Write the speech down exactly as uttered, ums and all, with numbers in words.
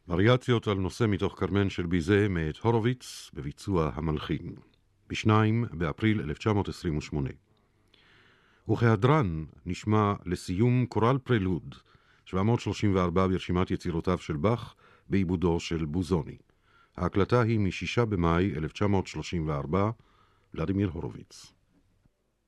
וריאציות על נושא מתוך קרמן של ביזה מאת הורוביץ בביצוע המלחין. בשניים באפריל אלף תשע מאות עשרים ושמונה. וכהדרן נשמע לסיום קורל פרלוד, שבע מאות שלושים וארבע ברשימת יצירותיו של באך, בעיבודו של בוזוני. ההקלטה היא משישה במאי אלף תשע מאות שלושים וארבע, ולדימיר הורוביץ.